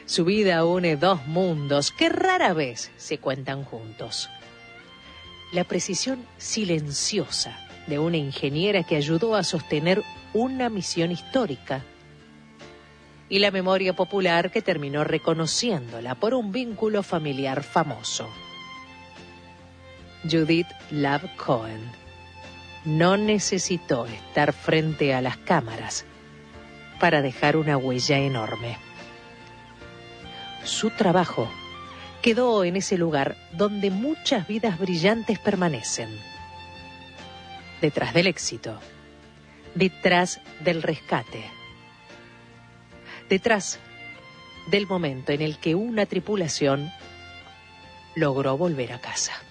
Su vida une dos mundos que rara vez se cuentan juntos. La precisión silenciosa de una ingeniera que ayudó a sostener una misión histórica y la memoria popular que terminó reconociéndola por un vínculo familiar famoso. Judith Love Cohen no necesitó estar frente a las cámaras para dejar una huella enorme. Su trabajo quedó en ese lugar donde muchas vidas brillantes permanecen. Detrás del éxito, detrás del rescate, detrás del momento en el que una tripulación logró volver a casa.